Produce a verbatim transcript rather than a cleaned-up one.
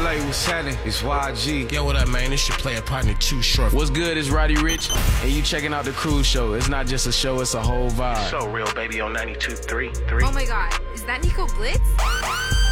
Slay was happening. It's Y G. Yo, what up, man? This your player partner, Too Short. What's good? It's Roddy Ricch, and you checking out the Cruise Show. It's not just a show, it's a whole vibe. So real, baby, on ninety-two point three. Oh my god, is that Nico Blitz?